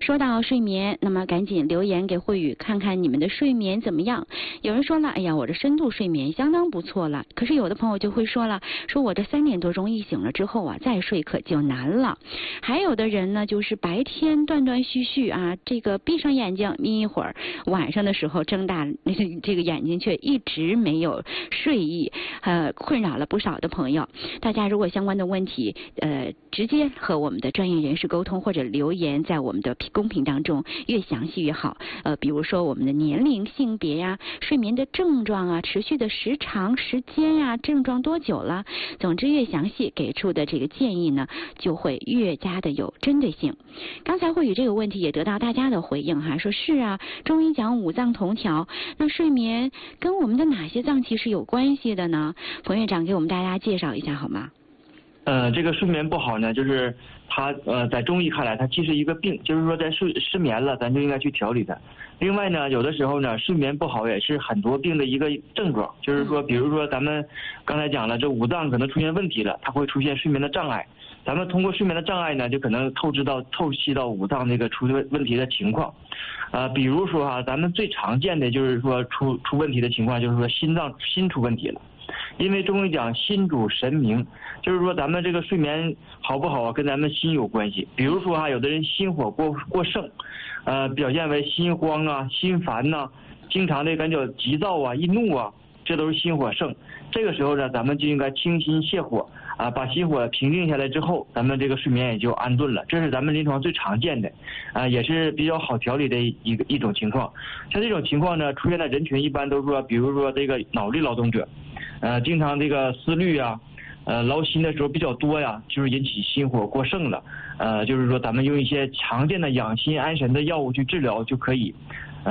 说到睡眠，那么赶紧留言给慧宇，看看你们的睡眠怎么样。有人说了，哎呀，我的深度睡眠相当不错了。可是有的朋友就会说了，说我这3点多钟一醒了之后啊，再睡可就难了。还有的人呢，就是白天断断续续啊，这个闭上眼睛眯一会儿，晚上的时候睁大这个眼睛却一直没有睡意，困扰了不少的朋友。大家如果相关的问题，直接和我们的专业人士沟通，或者留言在我们的公屏当中，越详细越好。比如说我们的年龄、性别呀、睡眠的症状啊、持续的时长、时间呀、症状多久了，总之越详细，给出的这个建议呢，就会越加的有针对性。刚才慧宇这个问题也得到大家的回应哈，说是啊，中医讲五脏同调，那睡眠跟我们的哪些脏器是有关系的呢？冯院长给我们大家介绍一下好吗？ 这个睡眠不好呢，就是它在中医看来，它既是一个病，就是说在失眠了，咱就应该去调理它。另外呢，有的时候呢，睡眠不好也是很多病的一个症状，就是说，比如说咱们刚才讲了，这五脏可能出现问题了，它会出现睡眠的障碍。咱们通过睡眠的障碍呢，就可能透析到五脏这个出问题的情况。比如说哈，咱们最常见的就是说出问题的情况，就是说心出问题了。因为中医讲心主神明，就是说咱们这个睡眠好不好跟咱们心有关系。比如说哈，有的人心火过盛，表现为心慌啊、心烦呐，经常的感觉急躁啊、易怒啊，这都是心火盛。这个时候呢，咱们就应该清心泻火啊，把心火平静下来之后，咱们这个睡眠也就安顿了。这是咱们临床最常见的，也是比较好调理的一种情况。像这种情况呢，出现的人群一般都说，比如说这个脑力劳动者，经常这个思虑啊，劳心的时候比较多呀，就是引起心火过盛了。就是说咱们用一些常见的养心安神的药物去治疗就可以。